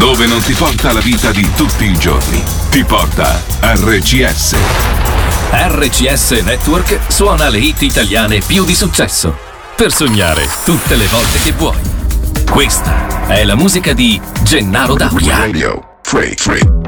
Dove non ti porta la vita di tutti i giorni, ti porta RCS. RCS Network suona le hit italiane più di successo, per sognare tutte le volte che vuoi. Questa è la musica di Gennaro Dauria. Radio Free.